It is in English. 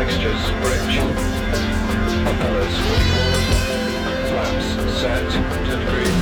Fixtures bridge. Propellers fully forward. Flaps set. 2 degrees.